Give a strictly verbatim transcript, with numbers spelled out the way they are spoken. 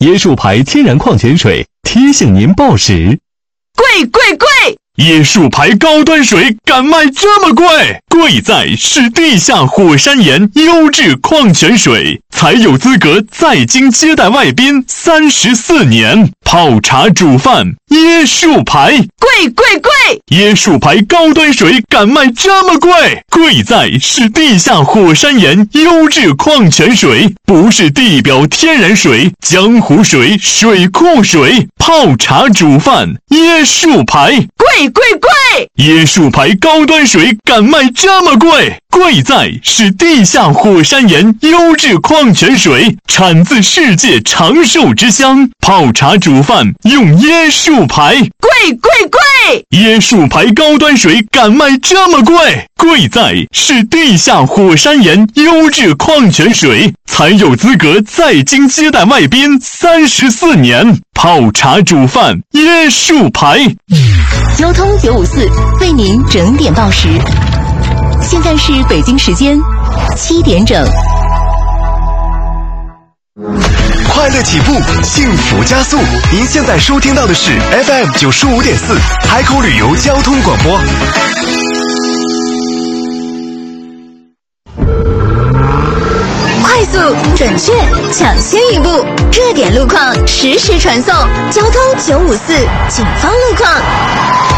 椰树牌天然矿泉水提醒您报时。 贵贵贵！ 椰树牌高端水敢卖这么贵？贵在是地下火山岩优质矿泉水，才有资格在京接待外宾三十四年。泡茶煮饭，椰树牌， 贵贵贵！ 椰树牌高端水敢卖这么贵？贵在是地下火山岩优质矿泉水，不是地表天然水、江湖水、水库水。泡茶煮饭，椰树牌， 贵贵贵！ 椰树牌高端水敢卖这么贵？贵在是地下火山岩优质矿泉水，产自世界长寿之乡。泡茶煮饭用椰树牌， 贵贵贵！ 椰树牌高端水敢卖这么贵？贵在是地下火山岩优质矿泉水，才有资格在京接待外宾三十四年。泡茶煮饭，椰树牌。 交通九五四为您整点报时，现在是北京时间七点整。 快乐起步，幸福加速。您现在收听到的是 F M 九十五点四海口旅游交通广播。 快速、准确、抢先一步，热点路况实时传送。交通九五四警方路况。